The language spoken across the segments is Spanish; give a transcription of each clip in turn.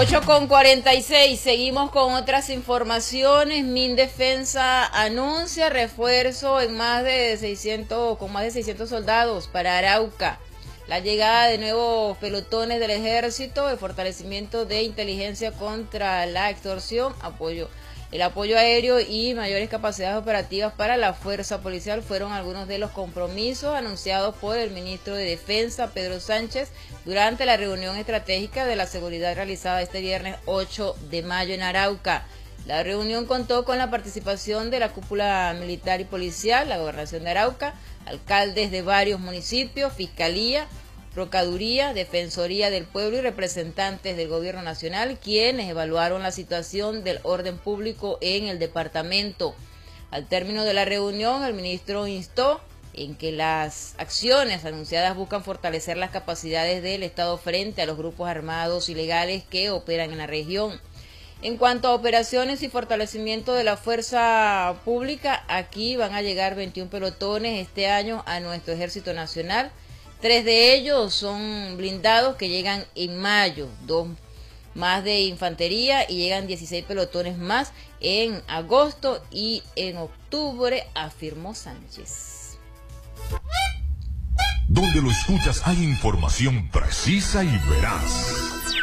8:46, seguimos con otras informaciones. Mindefensa anuncia refuerzo en con más de 600 soldados para Arauca. La llegada de nuevos pelotones del ejército, el fortalecimiento de inteligencia contra la extorsión, el apoyo aéreo y mayores capacidades operativas para la fuerza policial fueron algunos de los compromisos anunciados por el ministro de Defensa, Pedro Sánchez, durante la reunión estratégica de la seguridad realizada este viernes 8 de mayo en Arauca. La reunión contó con la participación de la cúpula militar y policial, la gobernación de Arauca, alcaldes de varios municipios, fiscalía, Procuraduría, Defensoría del Pueblo y representantes del Gobierno Nacional, quienes evaluaron la situación del orden público en el departamento. Al término de la reunión, el ministro instó en que las acciones anunciadas buscan fortalecer las capacidades del Estado frente a los grupos armados ilegales que operan en la región. En cuanto a operaciones y fortalecimiento de la fuerza pública, aquí van a llegar 21 pelotones este año a nuestro Ejército Nacional. 3 de ellos son blindados que llegan en mayo, 2 más de infantería y llegan 16 pelotones más en agosto y en octubre, afirmó Sánchez. Donde lo escuchas hay información precisa y veraz.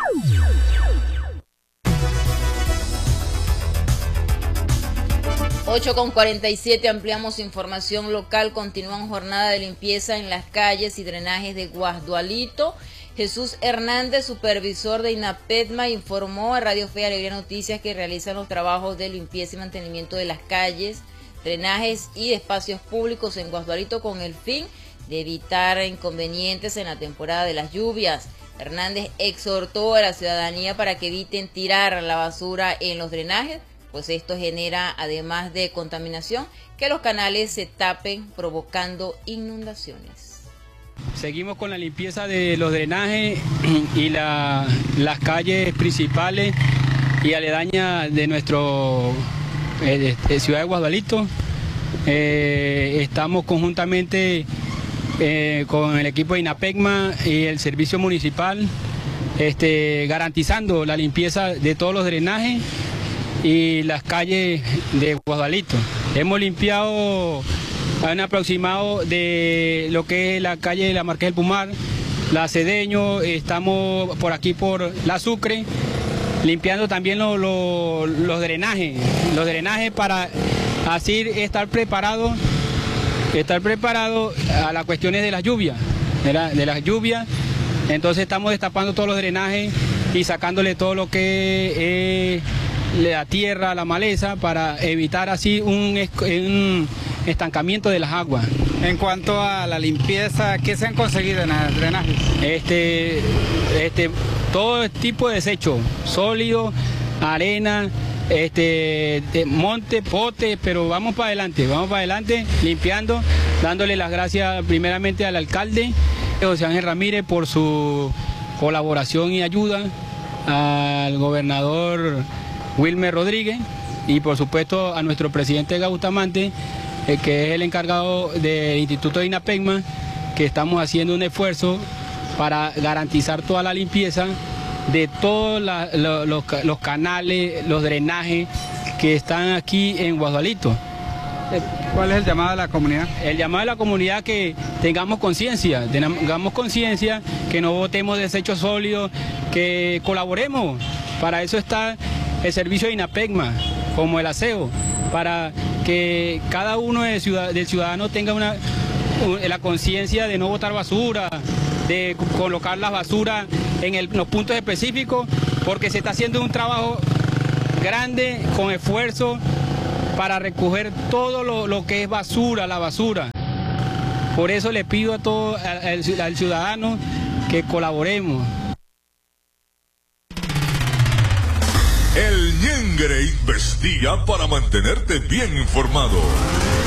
8:47, ampliamos información local. Continúan jornada de limpieza en las calles y drenajes de Guasdualito. Jesús Hernández, supervisor de INAPEDMA, informó a Radio Fe y Alegría Noticias que realizan los trabajos de limpieza y mantenimiento de las calles, drenajes y espacios públicos en Guasdualito con el fin de evitar inconvenientes en la temporada de las lluvias. Hernández exhortó a la ciudadanía para que eviten tirar la basura en los drenajes, pues esto genera, además de contaminación, que los canales se tapen provocando inundaciones. Seguimos con la limpieza de los drenajes y las calles principales y aledañas de nuestro ciudad de Guasdualito. Estamos conjuntamente con el equipo de INAPEDMA y el servicio municipal garantizando la limpieza de todos los drenajes y las calles de Guasdualito. Hemos limpiado a un aproximado de lo que es la calle de la Marqués del Pumar, la Cedeño, estamos por aquí por la Sucre, limpiando también los drenajes para así estar preparado a las cuestiones de las lluvias, entonces estamos destapando todos los drenajes y sacándole todo lo que es la tierra, la maleza, para evitar así un estancamiento de las aguas. En cuanto a la limpieza, ¿qué se han conseguido en los drenajes? Todo tipo de desecho, sólido, arena, monte, pote, pero vamos para adelante, limpiando, dándole las gracias primeramente al alcalde, José Ángel Ramírez, por su colaboración y ayuda, al gobernador Wilmer Rodríguez y por supuesto a nuestro presidente Bustamante, que es el encargado del Instituto de INAPEDMA, que estamos haciendo un esfuerzo para garantizar toda la limpieza de todos los canales, los drenajes que están aquí en Guasdualito. ¿Cuál es el llamado a la comunidad? El llamado a la comunidad que tengamos conciencia, que no botemos desechos sólidos, que colaboremos. Para eso está el servicio de INAPEDMA, como el aseo, para que cada uno del ciudadano tenga la conciencia de no botar basura, de colocar las basuras en los puntos específicos, porque se está haciendo un trabajo grande, con esfuerzo, para recoger todo lo que es basura, la basura. Por eso le pido a todo al ciudadano que colaboremos. El Ñengre investiga para mantenerte bien informado.